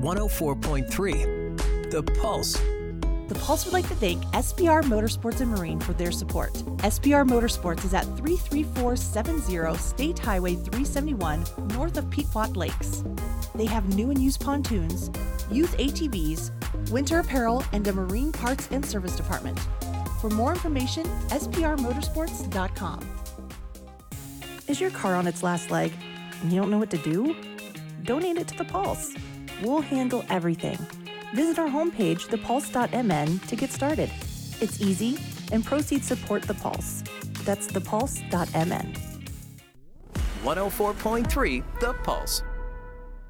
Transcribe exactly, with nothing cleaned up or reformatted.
one oh four point three, The Pulse. The Pulse would like to thank S B R Motorsports and Marine for their support. S B R Motorsports is at three three four seven zero State Highway three seventy-one, north of Pequot Lakes. They have new and used pontoons, youth A T Vs, winter apparel, and a marine parts and service department. For more information, S B R motorsports dot com. Is your car on its last leg and you don't know what to do? Donate it to The Pulse. We'll handle everything. Visit our homepage, the pulse dot m n, to get started. It's easy, and proceeds support The Pulse. That's the pulse dot m n. one oh four point three, The Pulse.